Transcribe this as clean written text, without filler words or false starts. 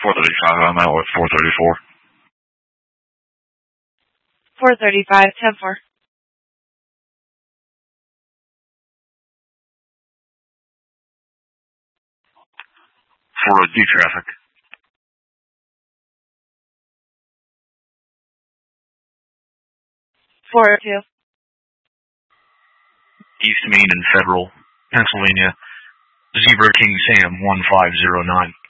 435, I'm out with 434. 435, 10-4. For D traffic. 402. East Main and Federal, Pennsylvania, Zebra King Sam 1509.